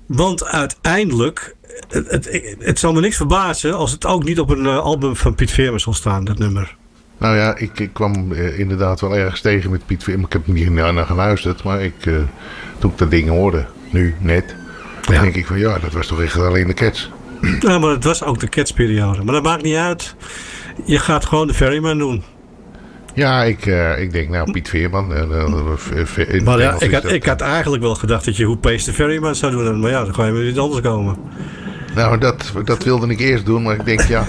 Want uiteindelijk, het zal me niks verbazen als het ook niet op een album van Piet Veerman zal staan, dat nummer. Nou ja, ik kwam inderdaad wel ergens tegen met Piet Veerman. Ik heb niet naar geluisterd, maar toen ik dat ding hoorde, nu, net, denk ik van ja, dat was toch echt alleen de Cats. Ja, maar het was ook de Cats-periode. Maar dat maakt niet uit. Je gaat gewoon de Ferryman doen. Ja, ik denk nou Piet Veerman. Maar ja, ik had eigenlijk wel gedacht dat je Who Pays the Ferryman zou doen. Maar ja, dan ga je met iets anders komen. Nou, dat wilde ik eerst doen. Maar ik denk ja,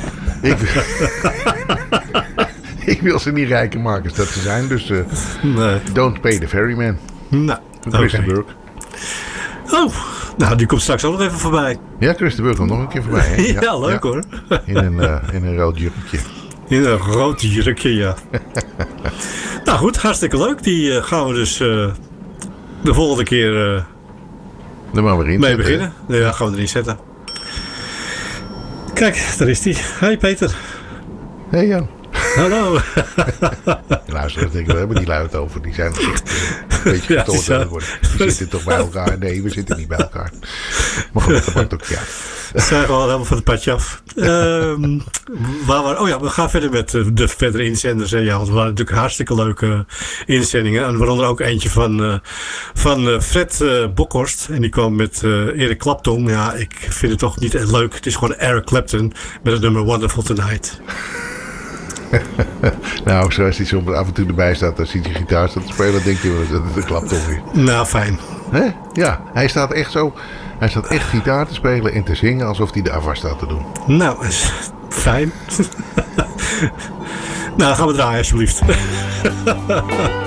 ik wil ze niet rijker maken als dat ze zijn. Dus nee. Don't Pay the Ferryman. Nou, Chris de Burgh. Oh, nou die komt straks ook nog even voorbij. Ja, Chris de Burgh komt nog een keer voorbij. Hè? Ja, leuk hoor. In een rood jurkje. In een rood jurkje, ja. Nou goed, hartstikke leuk. Die gaan we dus de volgende keer er maar weer in mee beginnen. Ja, gaan we erin zetten. Kijk, daar is die. Hey Peter. Hey Jan. Hallo. Luister, we hebben die luid over. Die zijn echt een beetje gestoord aan het worden. We zitten toch bij elkaar? Nee, we zitten niet bij elkaar. Maar goed, dat maakt ook ja. We zijn gewoon helemaal van het padje af. We gaan verder met de verdere inzenders. Ja, want we waren natuurlijk hartstikke leuke inzendingen. En waaronder ook eentje van Fred Bokhorst. En die kwam met Eric Clapton. Ja, ik vind het toch niet echt leuk. Het is gewoon Eric Clapton met het nummer Wonderful Tonight. Nou, zoals hij zo af en toe erbij staat, als hij die gitaar staat te spelen, denk je dat het een Clapton weer. Nou, fijn. Hè? Ja, hij staat echt zo. Hij staat echt gitaar te spelen en te zingen alsof hij de afwas staat te doen. Nou, fijn. Nou, gaan we draaien alsjeblieft.